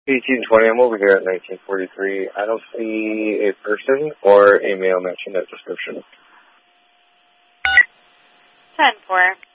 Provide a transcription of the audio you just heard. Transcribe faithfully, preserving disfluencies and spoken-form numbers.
eighteen twenty, I'm over here at nineteen forty-three. I don't see a person or a male mentioned in that description. ten four.